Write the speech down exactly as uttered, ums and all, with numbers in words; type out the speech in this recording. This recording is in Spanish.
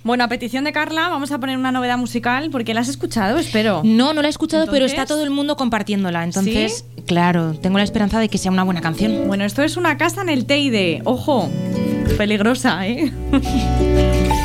Bueno, a petición de Carla vamos a poner una novedad musical porque la has escuchado, espero. No, no la he escuchado, Entonces, pero está todo el mundo compartiéndola. Entonces, ¿sí? Claro, tengo la esperanza de que sea una buena canción. Bueno, esto es Una casa en el Teide. Ojo, peligrosa, ¿eh?